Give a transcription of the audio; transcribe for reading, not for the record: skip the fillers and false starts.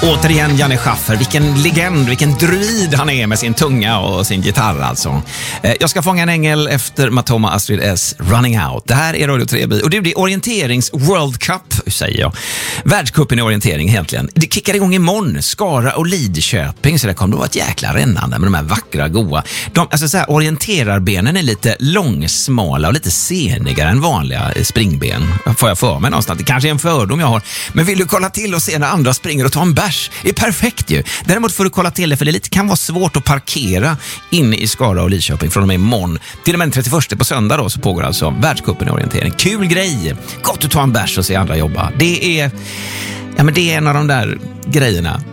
Återigen Janne Schaffer, vilken legend, vilken druid han är med sin tunga och sin gitarr alltså. Jag ska fånga en ängel efter Matoma Astrid S. Running Out. Det här är Radio 3B och det blir orienterings World Cup, säger jag. Världscupen i orientering egentligen. Det kickar igång imorgon, Skara och Lidköping, så det kommer att vara ett jäkla rännande med de här vackra, goa. Alltså så här, orienterarbenen är lite långsmala och lite senigare än vanliga springben. Får jag för mig någonstans. Det kanske är en fördom jag har. Men vill du kolla till och se när andra springer och tar en bärs? Det är perfekt ju. Däremot får du kolla till det, för det kan vara svårt att parkera inne i Skara och Lidköping från och med imorgon. Till och med den 31 på söndag då så pågår alltså världscupen i orientering. Kul grej. Gott att ta en bärs och se andra jobba. Det är en av de där grejerna